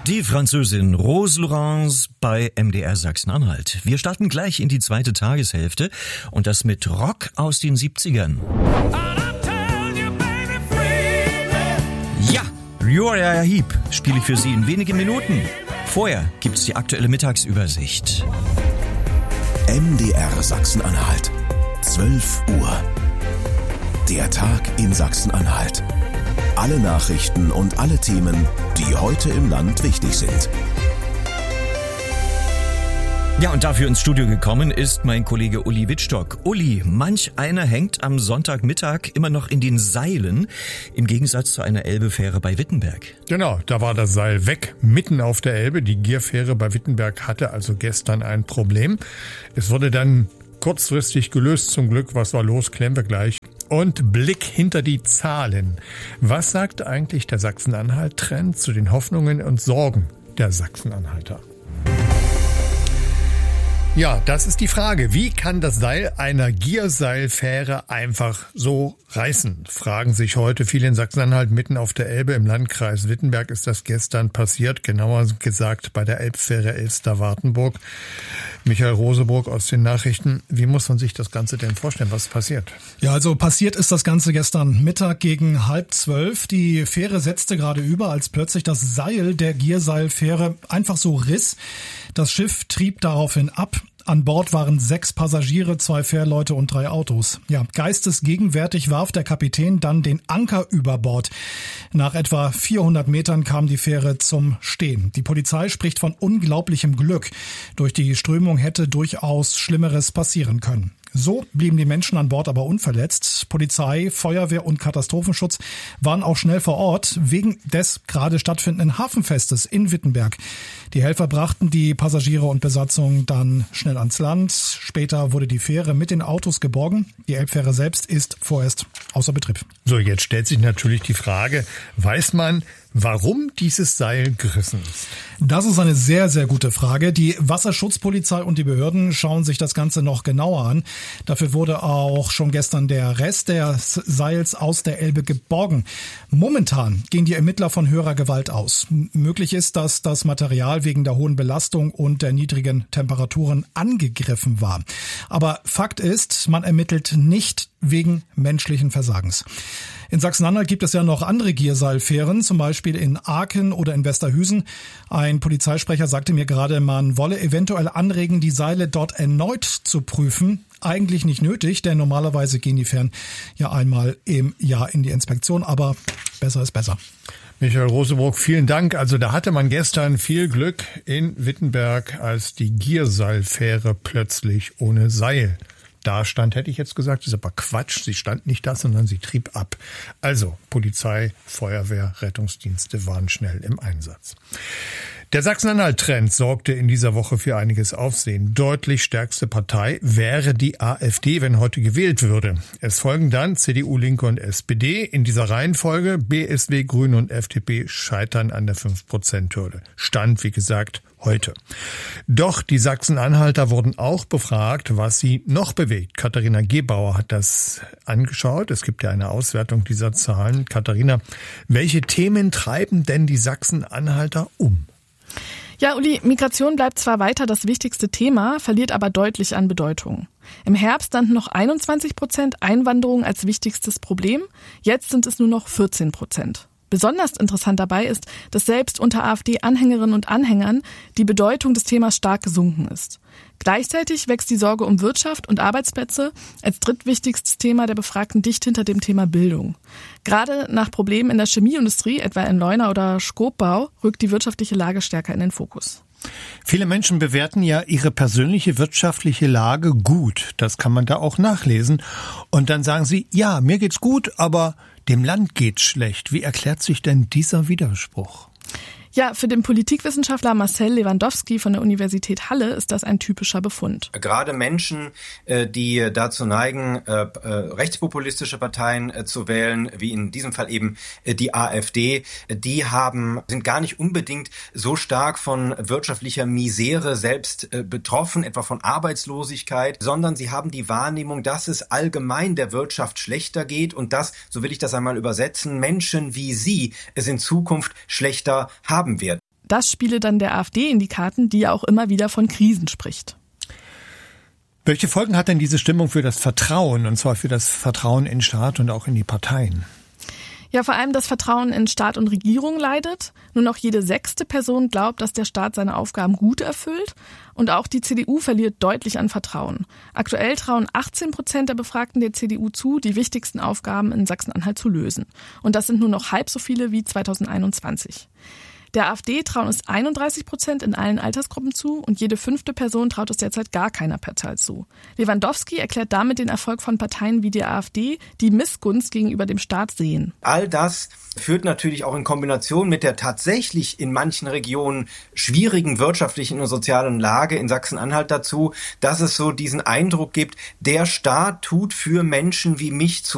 Die Französin Rose Laurence bei MDR Sachsen-Anhalt. Wir starten gleich in die zweite Tageshälfte und das mit Rock aus den 70ern. Ja, Uriah Heep spiele ich für Sie in wenigen Minuten. Vorher gibt's die aktuelle Mittagsübersicht. MDR Sachsen-Anhalt, 12 Uhr. Der Tag in Sachsen-Anhalt. Alle Nachrichten und alle Themen, die heute im Land wichtig sind. Ja, und dafür ins Studio gekommen ist mein Kollege Uli Wittstock. Uli, manch einer hängt am Sonntagmittag immer noch in den Seilen, im Gegensatz zu einer Elbefähre bei Wittenberg. Genau, da war das Seil weg, mitten auf der Elbe. Die Gierfähre bei Wittenberg hatte also gestern ein Problem. Es wurde dann kurzfristig gelöst, zum Glück. Was war los, klären wir gleich. Und Blick hinter die Zahlen. Was sagt eigentlich der Sachsen-Anhalt-Trend zu den Hoffnungen und Sorgen der Sachsen-Anhalter? Ja, das ist die Frage. Wie kann das Seil einer Gierseilfähre einfach so reißen? Fragen sich heute viele in Sachsen-Anhalt mitten auf der Elbe. Im Landkreis Wittenberg ist das gestern passiert, genauer gesagt bei der Elbfähre Elster-Wartenburg. Michael Roseburg aus den Nachrichten. Wie muss man sich das Ganze denn vorstellen? Was ist passiert? Ja, also passiert ist das Ganze gestern Mittag gegen 11:30. Die Fähre setzte gerade über, als plötzlich das Seil der Gierseilfähre einfach so riss. Das Schiff trieb daraufhin ab. An Bord waren 6 Passagiere, 2 Fährleute und 3 Autos. Ja, geistesgegenwärtig warf der Kapitän dann den Anker über Bord. Nach etwa 400 Metern kam die Fähre zum Stehen. Die Polizei spricht von unglaublichem Glück. Durch die Strömung hätte durchaus Schlimmeres passieren können. So blieben die Menschen an Bord aber unverletzt. Polizei, Feuerwehr und Katastrophenschutz waren auch schnell vor Ort, wegen des gerade stattfindenden Hafenfestes in Wittenberg. Die Helfer brachten die Passagiere und Besatzung dann schnell ans Land. Später wurde die Fähre mit den Autos geborgen. Die Elbfähre selbst ist vorerst außer Betrieb. So, jetzt stellt sich natürlich die Frage, weiß man, warum dieses Seil gerissen ist? Das ist eine sehr, sehr gute Frage. Die Wasserschutzpolizei und die Behörden schauen sich das Ganze noch genauer an. Dafür wurde auch schon gestern der Rest des Seils aus der Elbe geborgen. Momentan gehen die Ermittler von höherer Gewalt aus. Möglich ist, dass das Material wegen der hohen Belastung und der niedrigen Temperaturen angegriffen war. Aber Fakt ist, man ermittelt nicht wegen menschlichen Versagens. In Sachsen-Anhalt gibt es ja noch andere Gierseilfähren, zum Beispiel in Aachen oder in Westerhüsen. Ein Polizeisprecher sagte mir gerade, man wolle eventuell anregen, die Seile dort erneut zu prüfen. Eigentlich nicht nötig, denn normalerweise gehen die Fähren ja einmal im Jahr in die Inspektion, aber besser ist besser. Michael Roseburg, vielen Dank. Also da hatte man gestern viel Glück in Wittenberg, als die Gierseilfähre plötzlich ohne Seil da stand, hätte ich jetzt gesagt, das ist aber Quatsch. Sie stand nicht da, sondern sie trieb ab. Also Polizei, Feuerwehr, Rettungsdienste waren schnell im Einsatz. Der Sachsen-Anhalt-Trend sorgte in dieser Woche für einiges Aufsehen. Deutlich stärkste Partei wäre die AfD, wenn heute gewählt würde. Es folgen dann CDU, Linke und SPD. In dieser Reihenfolge BSW, Grüne und FDP scheitern an der 5%-Hürde. Stand, wie gesagt, heute. Doch die Sachsen-Anhalter wurden auch befragt, was sie noch bewegt. Katharina Gebauer hat das angeschaut. Es gibt ja eine Auswertung dieser Zahlen. Katharina, welche Themen treiben denn die Sachsen-Anhalter um? Ja, Uli, Migration bleibt zwar weiter das wichtigste Thema, verliert aber deutlich an Bedeutung. Im Herbst standen noch 21% Einwanderung als wichtigstes Problem, jetzt sind es nur noch 14%. Besonders interessant dabei ist, dass selbst unter AfD-Anhängerinnen und Anhängern die Bedeutung des Themas stark gesunken ist. Gleichzeitig wächst die Sorge um Wirtschaft und Arbeitsplätze als drittwichtigstes Thema der Befragten dicht hinter dem Thema Bildung. Gerade nach Problemen in der Chemieindustrie, etwa in Leuna oder Schkopbau, rückt die wirtschaftliche Lage stärker in den Fokus. Viele Menschen bewerten ja ihre persönliche wirtschaftliche Lage gut. Das kann man da auch nachlesen. Und dann sagen sie, ja, mir geht's gut, aber dem Land geht's schlecht. Wie erklärt sich denn dieser Widerspruch? Ja, für den Politikwissenschaftler Marcel Lewandowski von der Universität Halle ist das ein typischer Befund. Gerade Menschen, die dazu neigen, rechtspopulistische Parteien zu wählen, wie in diesem Fall eben die AfD, sind gar nicht unbedingt so stark von wirtschaftlicher Misere selbst betroffen, etwa von Arbeitslosigkeit, sondern sie haben die Wahrnehmung, dass es allgemein der Wirtschaft schlechter geht und dass, so will ich das einmal übersetzen, Menschen wie sie es in Zukunft schlechter haben werden. Das spiele dann der AfD in die Karten, die ja auch immer wieder von Krisen spricht. Welche Folgen hat denn diese Stimmung für das Vertrauen, und zwar für das Vertrauen in Staat und auch in die Parteien? Ja, vor allem das Vertrauen in Staat und Regierung leidet. Nur noch jede 6. Person glaubt, dass der Staat seine Aufgaben gut erfüllt. Und auch die CDU verliert deutlich an Vertrauen. Aktuell trauen 18% der Befragten der CDU zu, die wichtigsten Aufgaben in Sachsen-Anhalt zu lösen. Und das sind nur noch halb so viele wie 2021. Der AfD trauen es 31% in allen Altersgruppen zu und jede 5. Person traut es derzeit gar keiner Partei zu. Lewandowski erklärt damit den Erfolg von Parteien wie der AfD, die Missgunst gegenüber dem Staat sehen. All das führt natürlich auch in Kombination mit der tatsächlich in manchen Regionen schwierigen wirtschaftlichen und sozialen Lage in Sachsen-Anhalt dazu, dass es so diesen Eindruck gibt, der Staat tut für Menschen wie mich zu